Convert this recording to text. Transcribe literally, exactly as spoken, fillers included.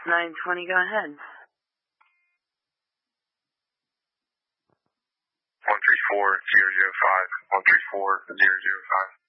nine twenty, go ahead. one three four zero zero five, one three four zero zero five.